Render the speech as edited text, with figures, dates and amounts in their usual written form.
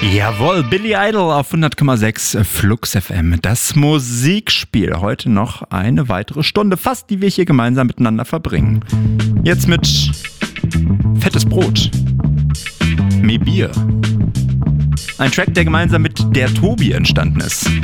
Jawohl, Billy Idol auf 100,6 Flux FM. Das Musikspiel. Heute noch eine weitere Stunde fast, die wir hier gemeinsam miteinander verbringen. Jetzt mit Fettes Brot. Me Bier. Ein Track, der gemeinsam mit der Tobi entstanden ist.